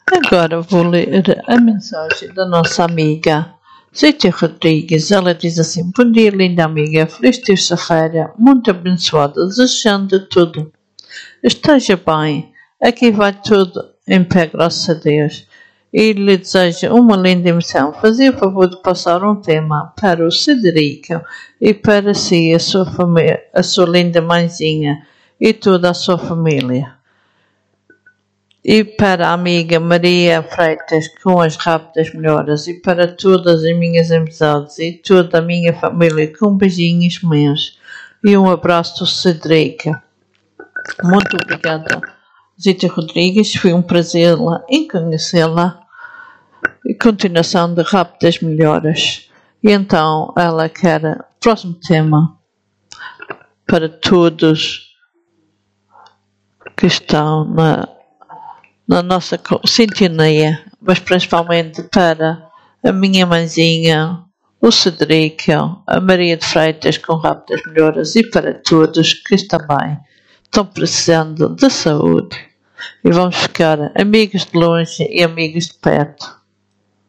Agora vou ler a mensagem da nossa amiga Zítia Rodrigues. Ela diz assim: bom dia, linda amiga, feliz terça-feira, muito abençoada, desejando tudo esteja bem, aqui vai tudo em pé, graças a Deus. E lhe desejo uma linda emissão. Fazia o favor de passar um tema para o Cedrico e para si, a sua família, a sua linda mãezinha e toda a sua família. E para a amiga Maria Freitas com as rápidas melhoras e para todas as minhas amizades e toda a minha família com beijinhos meus e um abraço do Cedrico. Muito obrigada, Zítia Rodrigues, foi um prazer em conhecê-la e continuação de rápidas melhoras. E então ela quer o próximo tema para todos que estão na nossa sintonia, mas principalmente para a minha mãezinha, o Cedrico, a Maria de Freitas com rápidas melhoras e para todos que também estão precisando de saúde. E vamos ficar amigos de longe e amigos de perto.